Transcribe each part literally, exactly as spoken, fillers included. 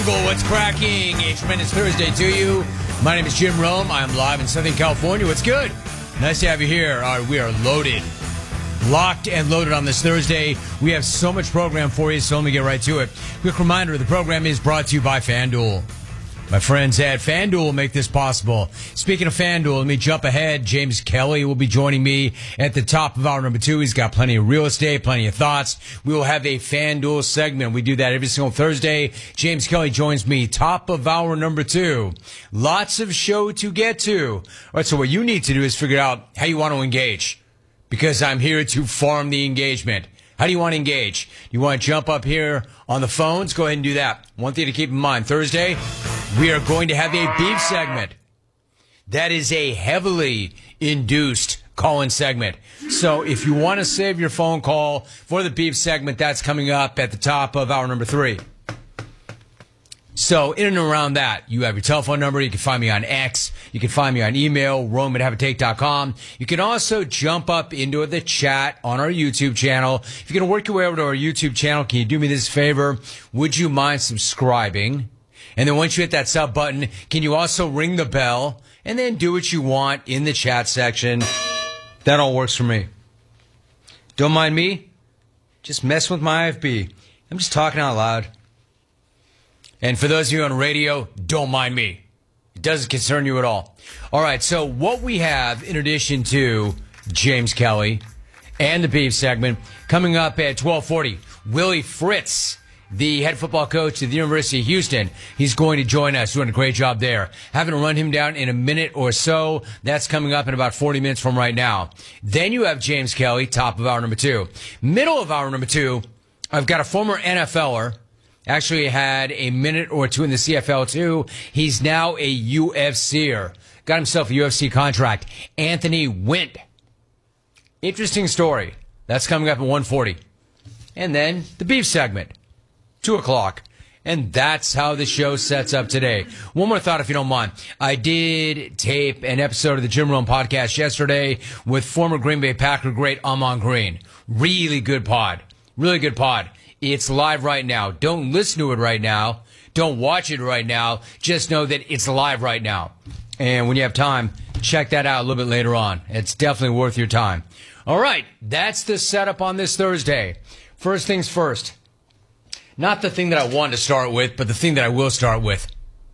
What's cracking? A tremendous Thursday to you. My name is Jim Rome. I'm live in Southern California. What's good? Nice to have you here. All right, we are loaded. Locked and loaded on this Thursday. We have so much program for you, so let me get right to it. Quick reminder, the program is brought to you by FanDuel. My friends at FanDuel will make this possible. Speaking of FanDuel, let me jump ahead. James Kelly will be joining me at the top of hour number two. He's got plenty of real estate, plenty of thoughts. We will have a FanDuel segment. We do that every single Thursday. James Kelly joins me top of hour number two. Lots of show to get to. All right, so what you need to do is figure out how you want to engage, because I'm here to farm the engagement. How do you want to engage? You want to jump up here on the phones? Go ahead and do that. One thing to keep in mind, Thursday, we are going to have a beef segment. That is a heavily induced call-in segment. So if you want to save your phone call for the beef segment, that's coming up at the top of hour number three. So in and around that, you have your telephone number. You can find me on X. You can find me on email, rome at have a take dot com. You can also jump up into the chat on our YouTube channel. If you're going to work your way over to our YouTube channel, can you do me this favor? Would you mind subscribing? And then once you hit that sub button, can you also ring the bell and then do what you want in the chat section? That all works for me. Don't mind me. Just mess with my I F B. I'm just talking out loud. And for those of you on radio, don't mind me. It doesn't concern you at all. All right, so what we have in addition to James Kelly and the beef segment, coming up at twelve forty, Willie Fritz, the head football coach at the University of Houston. He's going to join us, doing a great job there. Having to run him down in a minute or so. That's coming up in about forty minutes from right now. Then you have James Kelly, top of hour number two. Middle of hour number two, I've got a former N F L er. Actually had a minute or two in the C F L too. He's now a U F C er. Got himself a U F C contract. Anthony Wint. Interesting story. That's coming up at one forty. And then the beef segment. two o'clock. And that's how the show sets up today. One more thought, if you don't mind. I did tape an episode of the Jim Rome podcast yesterday with former Green Bay Packer great Amon Green. Really good pod. Really good pod. It's live right now. Don't listen to it right now. Don't watch it right now. Just know that it's live right now. And when you have time, check that out a little bit later on. It's definitely worth your time. All right. That's the setup on this Thursday. First things first. Not the thing that I wanted to start with, but the thing that I will start with.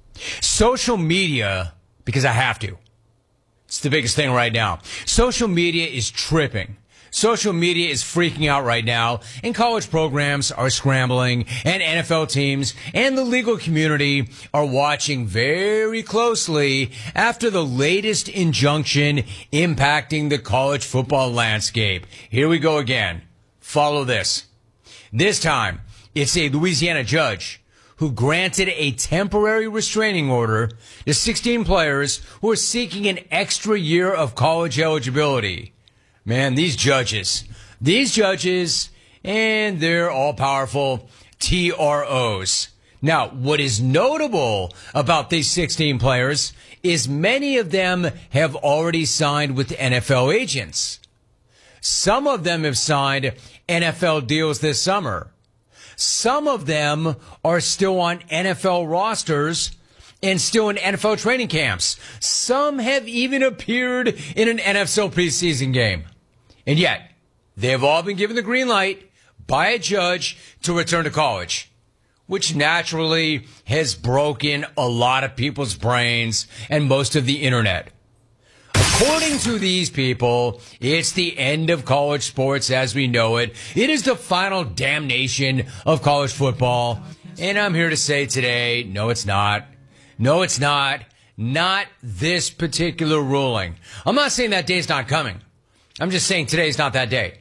Social media, because I have to. It's the biggest thing right now. Social media is tripping. Social media is freaking out right now, and college programs are scrambling, and N F L teams and the legal community are watching very closely after the latest injunction impacting the college football landscape. Here we go again. Follow this. This time, it's a Louisiana judge who granted a temporary restraining order to sixteen players who are seeking an extra year of college eligibility. Man, these judges, these judges, and they're all-powerful T R Os. Now, what is notable about these sixteen players is many of them have already signed with N F L agents. Some of them have signed N F L deals this summer. Some of them are still on N F L rosters and still in N F L training camps. Some have even appeared in an N F L preseason game. And yet, they have all been given the green light by a judge to return to college, which naturally has broken a lot of people's brains and most of the internet. According to these people, it's the end of college sports as we know it. It is the final damnation of college football. And I'm here to say today, no, it's not. No, it's not. Not this particular ruling. I'm not saying that day's not coming. I'm just saying today's not that day.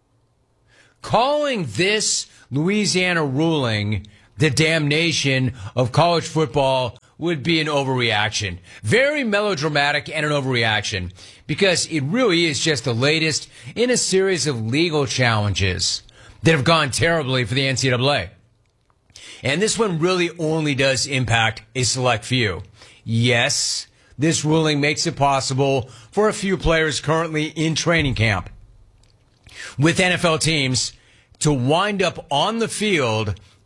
Calling this Louisiana ruling the damnation of college football would be an overreaction. Very melodramatic and an overreaction, because it really is just the latest in a series of legal challenges that have gone terribly for the N C double A. And this one really only does impact a select few. Yes, this ruling makes it possible for a few players currently in training camp with N F L teams to wind up on the field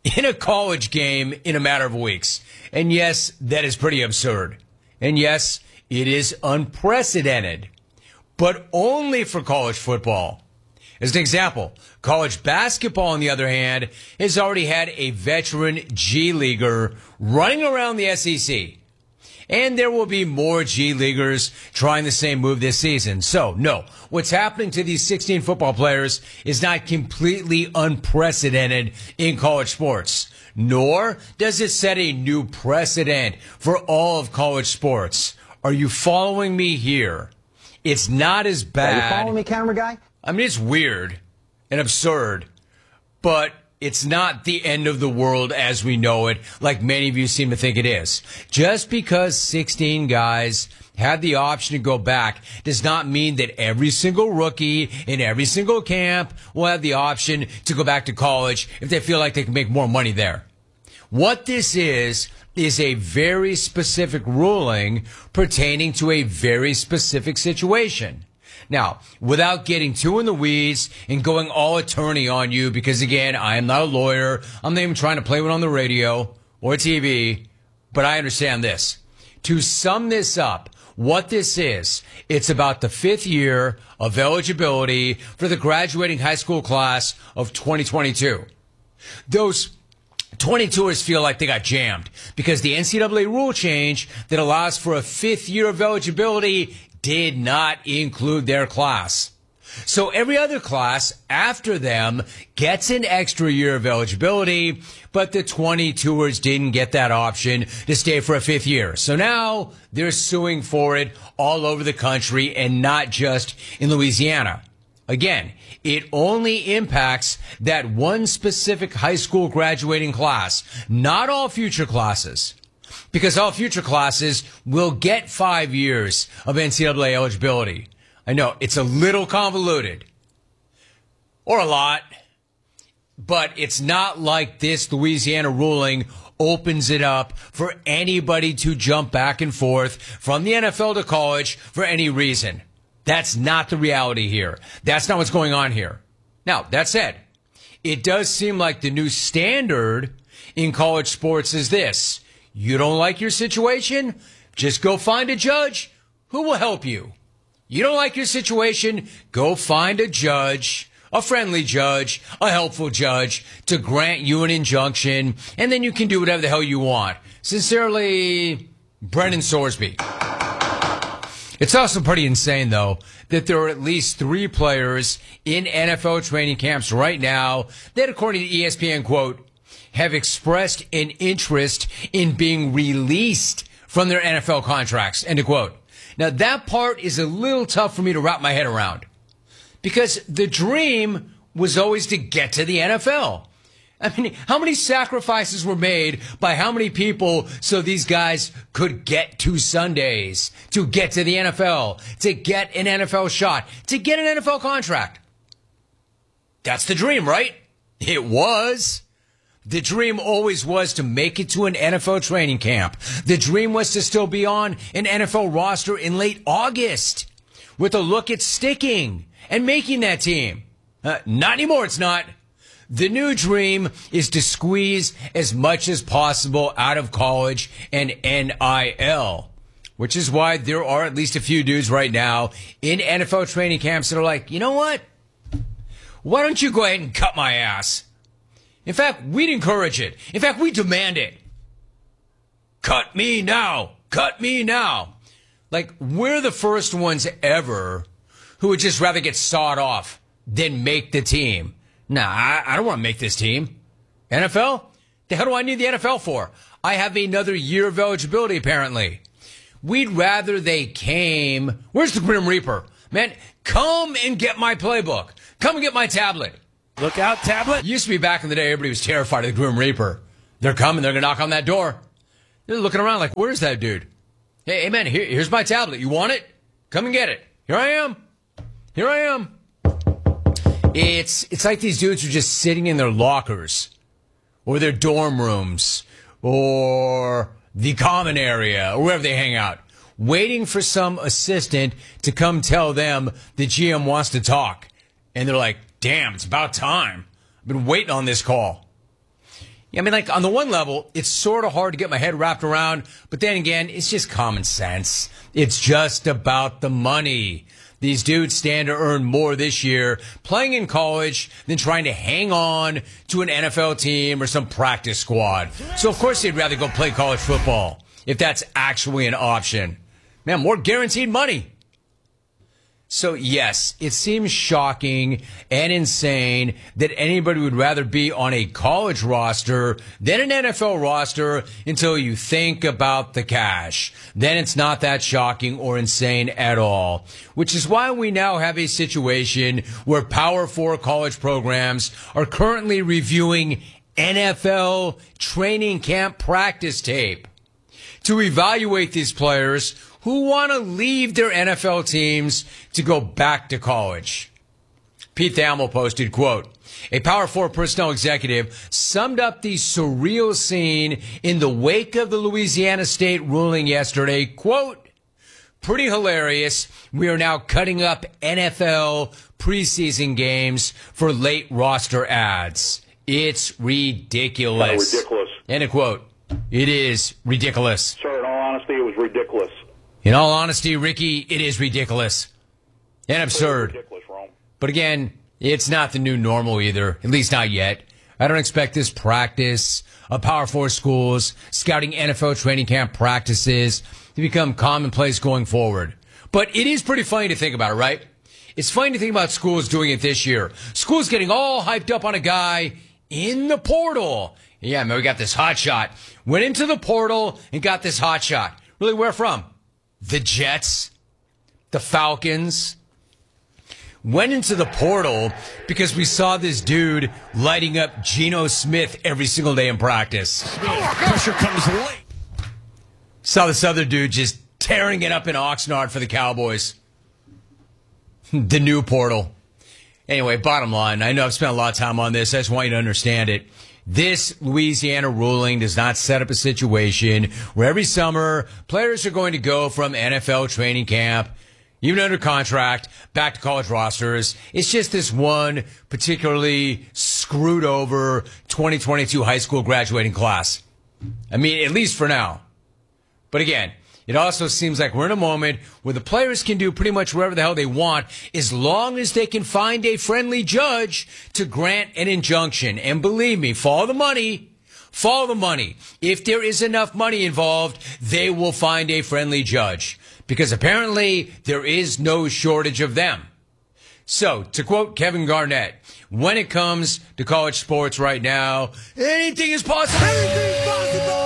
in a college game in a matter of weeks. And yes, that is pretty absurd. And yes, it is unprecedented, but only for college football. As an example, college basketball, on the other hand, has already had a veteran G Leaguer running around the S E C. And there will be more G Leaguers trying the same move this season. So, no, what's happening to these sixteen football players is not completely unprecedented in college sports. Nor does it set a new precedent for all of college sports. Are you following me here? It's not as bad. Are you following me, camera guy? I mean, it's weird and absurd, but it's not the end of the world as we know it, like many of you seem to think it is. Just because sixteen guys had the option to go back does not mean that every single rookie in every single camp will have the option to go back to college if they feel like they can make more money there. What this is, is a very specific ruling pertaining to a very specific situation. Now, without getting too in the weeds and going all attorney on you, because again, I am not a lawyer. I'm not even trying to play one on the radio or T V, but I understand this. To sum this up, what this is, it's about the fifth year of eligibility for the graduating high school class of twenty twenty-two. Those twenty-twoers feel like they got jammed because the N C double A rule change that allows for a fifth year of eligibility did not include their class. So every other class after them gets an extra year of eligibility, but the twenty-twoers didn't get that option to stay for a fifth year. So now they're suing for it all over the country and not just in Louisiana. Again, it only impacts that one specific high school graduating class, not all future classes. Because all future classes will get five years of N C double A eligibility. I know, it's a little convoluted. Or a lot. But it's not like this Louisiana ruling opens it up for anybody to jump back and forth from the N F L to college for any reason. That's not the reality here. That's not what's going on here. Now, that said, it does seem like the new standard in college sports is this. You don't like your situation? Just go find a judge who will help you. You don't like your situation? Go find a judge, a friendly judge, a helpful judge to grant you an injunction, and then you can do whatever the hell you want. Sincerely, Brennan Sorsby. It's also pretty insane, though, that there are at least three players in N F L training camps right now that, according to E S P N, quote, have expressed an interest in being released from their N F L contracts, end of quote. Now, that part is a little tough for me to wrap my head around because the dream was always to get to the N F L. I mean, how many sacrifices were made by how many people so these guys could get to Sundays, to get to the N F L, to get an N F L shot, to get an N F L contract? That's the dream, right? It was. The dream always was to make it to an N F L training camp. The dream was to still be on an N F L roster in late August with a look at sticking and making that team. Uh, not anymore, it's not. The new dream is to squeeze as much as possible out of college and N I L, which is why there are at least a few dudes right now in N F L training camps that are like, you know what? Why don't you go ahead and cut my ass? In fact, we'd encourage it. In fact, we demand it. Cut me now. Cut me now. Like, we're the first ones ever who would just rather get sawed off than make the team. Nah, I, I don't want to make this team. N F L? The hell do I need the N F L for? I have another year of eligibility, apparently. We'd rather they came. Where's the Grim Reaper? Man, come and get my playbook. Come and get my tablet. Look out, tablet. Used to be back in the day, everybody was terrified of the Grim Reaper. They're coming, they're going to knock on that door. They're looking around like, where's that dude? Hey, hey man, here, here's my tablet. You want it? Come and get it. Here I am. Here I am. It's, it's like these dudes are just sitting in their lockers or their dorm rooms or the common area or wherever they hang out, waiting for some assistant to come tell them the G M wants to talk. And they're like, damn, it's about time. I've been waiting on this call. I mean, like, on the one level, it's sort of hard to get my head wrapped around, but then again, it's just common sense. It's just about the money. These dudes stand to earn more this year playing in college than trying to hang on to an N F L team or some practice squad. So, of course, they'd rather go play college football if that's actually an option. Man, more guaranteed money. So, yes, it seems shocking and insane that anybody would rather be on a college roster than an N F L roster until you think about the cash. Then it's not that shocking or insane at all, which is why we now have a situation where Power Four college programs are currently reviewing N F L training camp practice tape to evaluate these players who want to leave their N F L teams to go back to college. Pete Thamel posted, quote, a Power Four personnel executive summed up the surreal scene in the wake of the Louisiana State ruling yesterday, quote, pretty hilarious. We are now cutting up N F L preseason games for late roster ads. It's ridiculous. Kind of ridiculous. End of quote. It is ridiculous. Sir, in all honesty, it was ridiculous. In all honesty, Ricky, it is ridiculous and absurd. Ridiculous, Rome. But again, it's not the new normal either, at least not yet. I don't expect this practice of Power Four schools scouting N F L training camp practices to become commonplace going forward. But it is pretty funny to think about it, right? It's funny to think about schools doing it this year. Schools getting all hyped up on a guy in the portal. Yeah, man, we got this hot shot. Went into the portal and got this hot shot. Really, where from? The Jets, the Falcons, went into the portal because we saw this dude lighting up Geno Smith every single day in practice. Pressure comes late. Saw this other dude just tearing it up in Oxnard for the Cowboys. The new portal. Anyway, bottom line, I know I've spent a lot of time on this. I just want you to understand it. This Louisiana ruling does not set up a situation where every summer players are going to go from N F L training camp, even under contract, back to college rosters. It's just this one particularly screwed over twenty twenty-two high school graduating class. I mean, at least for now. But again, it also seems like we're in a moment where the players can do pretty much whatever the hell they want as long as they can find a friendly judge to grant an injunction. And believe me, follow the money. Follow the money. If there is enough money involved, they will find a friendly judge. Because apparently there is no shortage of them. So, to quote Kevin Garnett, when it comes to college sports right now, anything is possible. Anything is possible.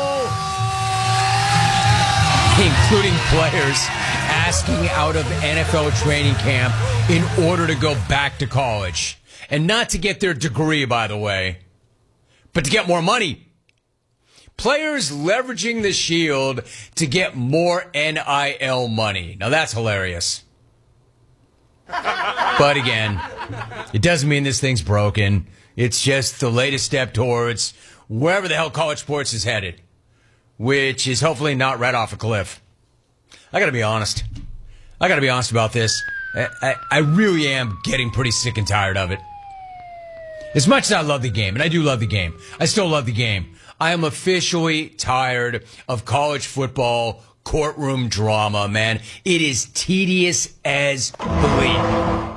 Including players asking out of N F L training camp in order to go back to college. And not to get their degree, by the way, but to get more money. Players leveraging the Shield to get more N I L money. Now, that's hilarious. But again, it doesn't mean this thing's broken. It's just the latest step towards wherever the hell college sports is headed, which is hopefully not right off a cliff. I gotta be honest. I gotta be honest about this. I, I, I really am getting pretty sick and tired of it. As much as I love the game, and I do love the game, I still love the game, I am officially tired of college football courtroom drama, man. It is tedious as bleak.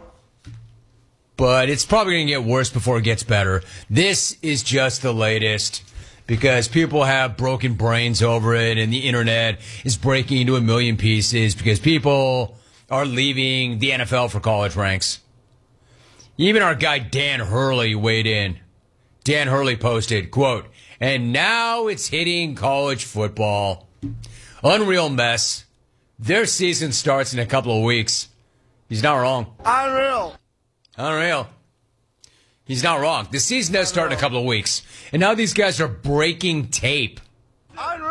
But it's probably going to get worse before it gets better. This is just the latest because people have broken brains over it and the internet is breaking into a million pieces because people are leaving the N F L for college ranks. Even our guy Dan Hurley weighed in. Dan Hurley posted, quote, and now it's hitting college football. Unreal mess. Their season starts in a couple of weeks. He's not wrong. Unreal. Unreal. He's not wrong. The season does start in a couple of weeks. And now these guys are breaking tape. Unreal.